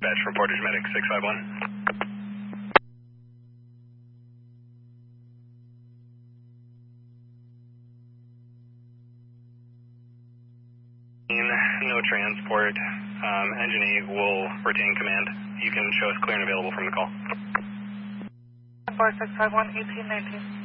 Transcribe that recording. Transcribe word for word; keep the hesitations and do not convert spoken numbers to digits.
Dispatch from Portage Medic six five one. No transport. Um, Engine eight will retain command. You can show us clear and available from the call. four six five one, eighteen nineteen.